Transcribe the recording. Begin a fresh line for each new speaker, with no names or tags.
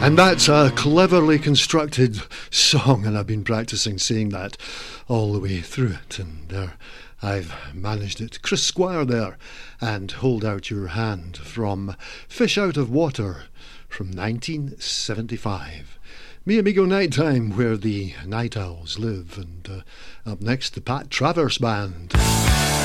And that's a cleverly constructed song, and I've been practicing saying that all the way through it, and there I've managed it. Chris Squire there, and Hold Out Your Hand from Fish Out of Water from 1975. Mi Amigo Nighttime, where the Night Owls live, and up next the Pat Travers Band.